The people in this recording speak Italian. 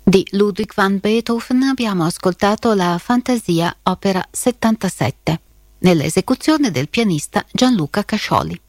Di Ludwig van Beethoven abbiamo ascoltato la Fantasia opera 77, nell'esecuzione del pianista Gianluca Cascioli.